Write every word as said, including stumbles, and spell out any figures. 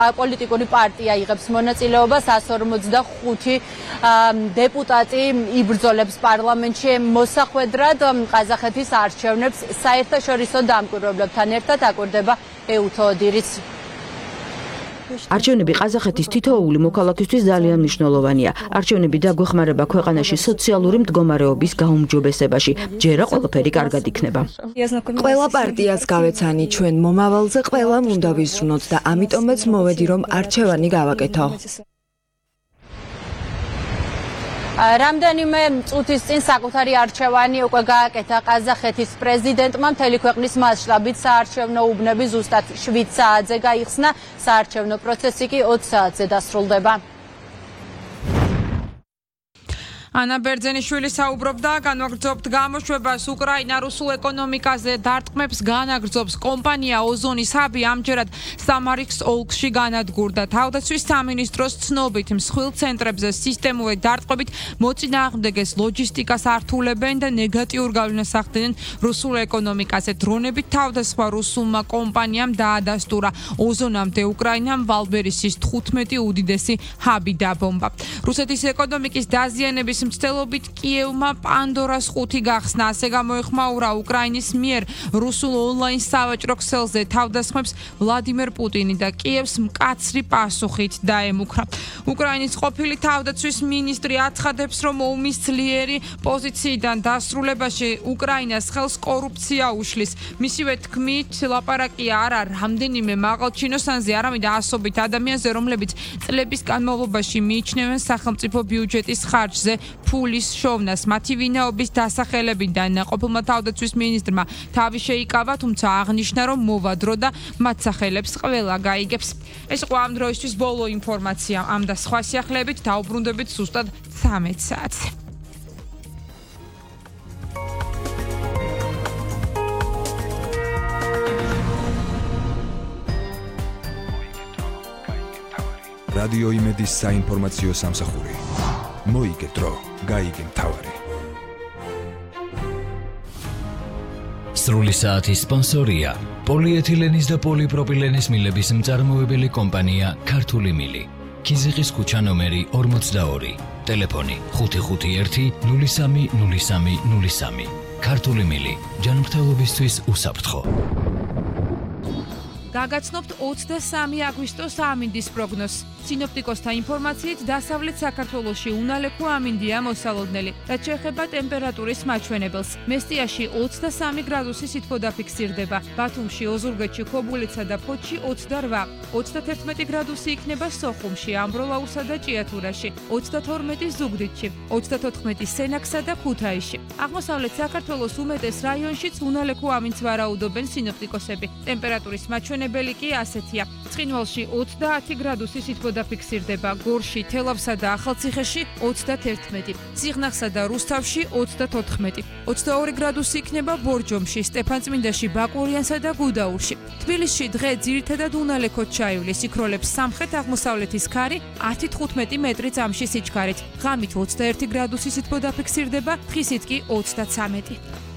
პოლიტიკური პარტია იღებს მონაწილეობას εκατს ორმოცდახუთი დეპუტატი იბრძოლებს პარლამენტში მოსახვედრად ყაზახეთის არჩევნებს საერთაშორისო დამკვირვებლებთან ერთად აკვირდება ეუთო ოდირიც. არჩევნები ყაზახეთის თითოეული მოქალაქისთვის ძალიან მნიშვნელოვანია. არჩევნები დაგვეხმარება ქვეყანაში სოციალური მდგომარეობის გაუმჯობესებაში. ჯერა ყველაფერი კარგად იქნება. ყველა პარტიას გავეცანი ჩვენ მომავალზე ყველამ უნდა ვიზრუნოთ და ამიტომაც მოვედი რომ არჩევანი გავაკეთო. რამდენიმე წუთის წინ საკუთარი არჩევანი უკვე გააკეთა ყაზახეთის პრეზიდენტმა. მთელი ქვეყნის მასშტაბით საარჩევნო უბნები ზუსტად შვიდ საათზე გაიხსნა. საარჩევნო პროცესი კი ოცი საათზე დასრულდება. ანა ბერძენიშვილი საუბრობდა, განვაგრძობთ გამოშვებას უკრაინა რუსულ ეკონომიკაზე დარტყმებს განაგრძობს კომპანია ოზონის ჰაბი ამჯერად სამარიქს ოლქში განადგურდა. თავდაცვის სამინისტროს ცნობით მსხვილ ცენტრებზე სისტემური დარტყმებით მოწინააღმდეგეს ლოჯისტიკას ართულებენ და ნეგატიურ გავლენას ახდენენ რუსულ ეკონომიკაზე. დრონებით თავდასხმა რუსულმა კომპანიამ დაადასტურა ოზონამდე უკრაინამ ვალბერისის თხუთმეტი უდიდესი ჰაბი დაბომბა. რუსეთის ეკონომიკის დაზიანების მცდელობით კიევმა პანდორას ხუთი გახსნა. ასე გამოეხმაურა უკრაინის მიერ რუსულ ონლაინ სავაჭრო ქსელზე თავდასხმებს ვლადიმერ პუტინი და კიევს მკაცრი პასუხით დაემუქრა. უკრაინის ყოფილი თავდაცვის მინისტრი აცხადებს, რომ ომის ძლიერი პოზიციიდან დასრულებაში უკრაინას ხელს კორუფცია უშლის. მისივე თქმით, ლაპარაკია არა რამდენიმე მაღალ ჩინოსანზე, არამედ ასობით ადამიანზე, რომლებიც წლების განმავლობაში მიიჩნევენ სახელმწიფო ბიუჯეტის ხარჯზე ფულის შოვნას. მათი ვინაობის დასახელებიდან ყოფილმა თავდაცვის მინისტრმა თავი შეიკავა, თუმცა აღნიშნა, რომ მოვა დრო და მათ სახელებს ყველა გაიგებს. ეს იყო ამ დროისთვის ბოლო ინფორმაცია. ამ და სხვა სიახლეებით დაუბრუნდებით ზუსტად ცამეტ საათზე. რადიო იმედის საინფორმაციო სამსახური. მოიგე დრო, გაიგე მთავარი. სრული საათის სპონსორია პოლიეთილენის და პოლიპროპილენის მილების მწარმოებელი კომპანია ქართული მილი. ქიზიყის ქუჩა ნომერი ორმოცდაორი. ტელეფონი ხუთი ხუთი ერთი ნული სამი ნული სამი ნული სამი. ქართული მილი ჯანმრთელობისთვის უსაფრთხო. გაგაცნობთ ოცდასამი აგვისტოს ამინდის პროგნოზს. სინოპტიკოსთა ინფორმაციით, დასავლეთ საქართველოში უნალექო ამინდია მოსალოდნელი. რაც შეეხება ტემპერატურის მაჩვენებელს. მესტიაში ოცდასამი გრადუსი სითბო დაფიქსირდება. ბათუმში, ოზურგეთში, ქობულეთსა და ფოთში ოცდარვა. ოცდათერთმეტი გრადუსი იქნება სოხუმში, ამბროლაურსა და ჭიათურაში. ოცდათორმეტი ზუგდიდში, ოცდათოთხმეტი სენაკსა და ქუთაისში. აღმოსავლეთ საქართველოს უმეტეს რაიონშიც უნალექო ამინდს ვარაუდობენ სინოპტიკოსები. ტემპერატურის მაჩვენებელი კი ასეთია. ცხინვალში ოცდაათი გრადუსი სითბო დაფიქსირდება. გორში, თელავსა და ახალციხეში ოცდათერთმეტი. ციხნახსა და რუსთავში ოცდათოთხმეტი. ოცდაორი გრადუსი იქნება ბორჯომში, სტეფანწმინდაში, ბაკურიანსა და გუდაურში. თბილისში დღე ძირითადად უნალექოდ ჩაივლის, იქროლებს სამხრეთ-აღმოსავლეთის ქარი ათი თხუთმეტი მეტრი წამში სიჩქარით. ღამით ოცდაერთი გრადუსი სითბო დაფიქსირდება, დღისით კი ოცდაცამეტი.